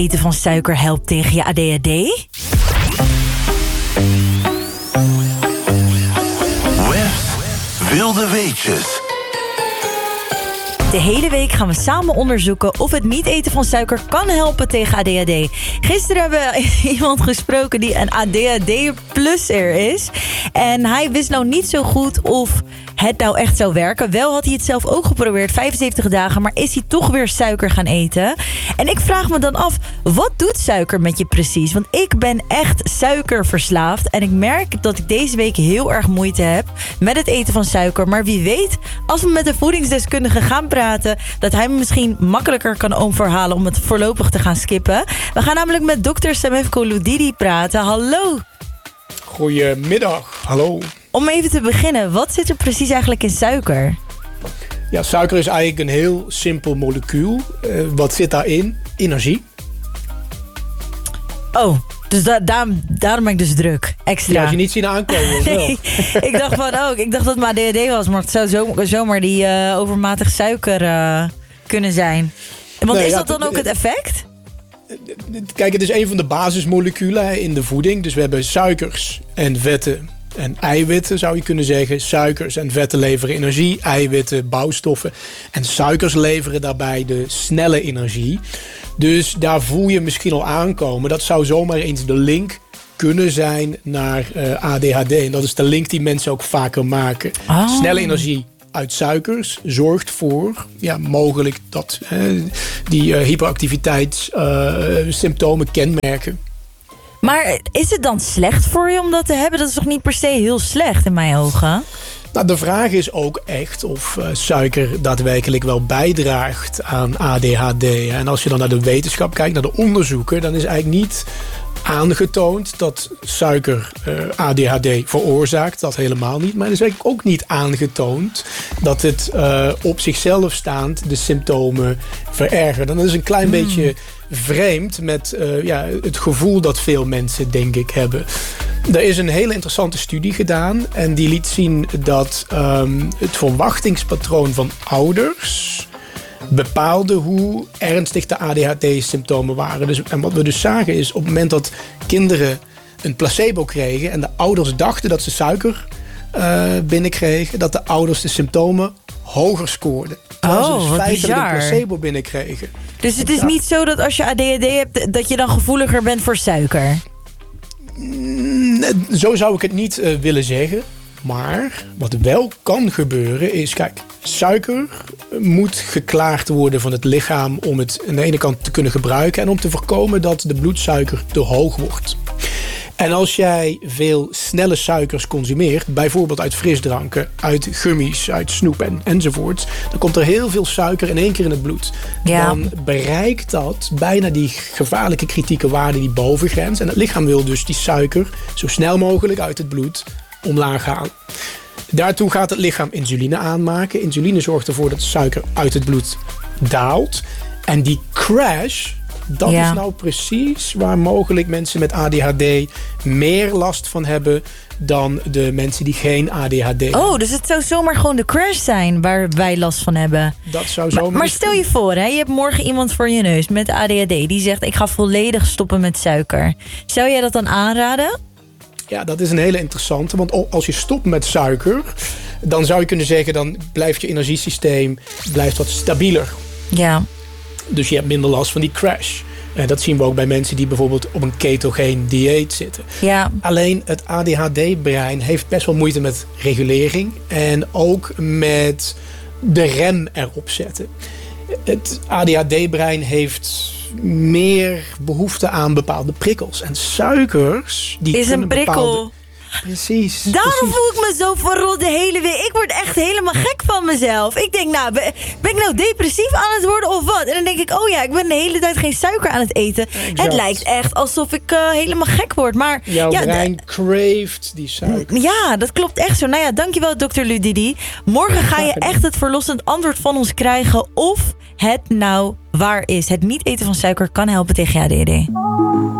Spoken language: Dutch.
Eten van suiker helpt tegen je ADHD? Wilde weetjes. De hele week gaan we samen onderzoeken of het niet eten van suiker kan helpen tegen ADHD. Gisteren hebben we iemand gesproken die een ADHD-plusser is. En hij wist nou niet zo goed of het nou echt zou werken. Wel had hij het zelf ook geprobeerd, 75 dagen, maar is hij toch weer suiker gaan eten. En ik vraag me dan af, wat doet suiker met je precies? Want ik ben echt suikerverslaafd. En ik merk dat ik deze week heel erg moeite heb met het eten van suiker. Maar wie weet, als we met een voedingsdeskundige gaan praten, dat hij me misschien makkelijker kan overhalen om het voorlopig te gaan skippen. We gaan namelijk met dokter Samefko Loudidi praten. Hallo. Goedemiddag, hallo. Om even te beginnen, wat zit er precies eigenlijk in suiker? Ja, suiker is eigenlijk een heel simpel molecuul. Wat zit daarin? Energie. Oh, dus daarom ben ik dus druk. Extra. Ja, als je niet zien aankomen, of wel? Nee, ik dacht dat het maar ADHD was, maar het zou zomaar die overmatig suiker kunnen zijn. Want Nee, is ja, dat dan ook het effect? Kijk, het is een van de basismoleculen in de voeding. Dus we hebben suikers en vetten en eiwitten, zou je kunnen zeggen. Suikers en vetten leveren energie, eiwitten, bouwstoffen. En suikers leveren daarbij de snelle energie. Dus daar voel je misschien al aankomen. Dat zou zomaar eens de link kunnen zijn naar ADHD. En dat is de link die mensen ook vaker maken. Oh. Snelle energie uit suikers zorgt voor mogelijk dat die hyperactiviteitssymptomen kenmerken. Maar is het dan slecht voor je om dat te hebben? Dat is toch niet per se heel slecht in mijn ogen? Nou, de vraag is ook echt of suiker daadwerkelijk wel bijdraagt aan ADHD. En als je dan naar de wetenschap kijkt, naar de onderzoeken, dan is eigenlijk niet aangetoond dat suiker ADHD veroorzaakt. Dat helemaal niet. Maar het is eigenlijk ook niet aangetoond dat het op zichzelf staand de symptomen verergert. En dat is een klein beetje vreemd met het gevoel dat veel mensen, denk ik, hebben. Er is een hele interessante studie gedaan en die liet zien dat het verwachtingspatroon van ouders bepaalde hoe ernstig de ADHD-symptomen waren. En wat we dus zagen is, op het moment dat kinderen een placebo kregen en de ouders dachten dat ze suiker binnenkregen, dat de ouders de symptomen hoger scoorden. Terwijl ze dus feitelijk een placebo binnenkregen. Dus het is niet zo dat als je ADHD hebt, dat je dan gevoeliger bent voor suiker? Zo zou ik het niet willen zeggen. Maar wat wel kan gebeuren is, kijk, suiker moet geklaard worden van het lichaam om het aan de ene kant te kunnen gebruiken en om te voorkomen dat de bloedsuiker te hoog wordt. En als jij veel snelle suikers consumeert, bijvoorbeeld uit frisdranken, uit gummies, uit snoep enzovoort, dan komt er heel veel suiker in één keer in het bloed. Ja. Dan bereikt dat bijna die gevaarlijke kritieke waarde, die bovengrens. En het lichaam wil dus die suiker zo snel mogelijk uit het bloed omlaag halen. Daartoe gaat het lichaam insuline aanmaken. Insuline zorgt ervoor dat de suiker uit het bloed daalt. En die crash, dat is nou precies waar mogelijk mensen met ADHD meer last van hebben dan de mensen die geen ADHD hebben. Oh, dus het zou zomaar gewoon de crash zijn waar wij last van hebben. Dat zou zomaar. Maar stel je voor, hè, je hebt morgen iemand voor je neus met ADHD die zegt, ik ga volledig stoppen met suiker. Zou jij dat dan aanraden? Ja, dat is een hele interessante. Want als je stopt met suiker, dan zou je kunnen zeggen, dan blijft je energiesysteem wat stabieler. Ja. Dus je hebt minder last van die crash. Dat zien we ook bij mensen die bijvoorbeeld op een ketogeen dieet zitten. Ja. Alleen het ADHD-brein heeft best wel moeite met regulering. En ook met de rem erop zetten. Het ADHD-brein heeft meer behoefte aan bepaalde prikkels. En suikers, die is een prikkel. Precies. Daarom voel ik me zo verrot de hele week. Ik word echt helemaal gek van mezelf. Ik denk, nou, ben ik nou depressief aan het worden of wat? En dan denk ik, oh ja, ik ben de hele tijd geen suiker aan het eten. Exact. Het lijkt echt alsof ik helemaal gek word. Maar jouw brein craeft die suiker. Ja, dat klopt echt zo. Nou ja, dankjewel dokter Loudidi. Morgen ga je echt het verlossend antwoord van ons krijgen of het nou waar is. Het niet eten van suiker kan helpen tegen je ADHD.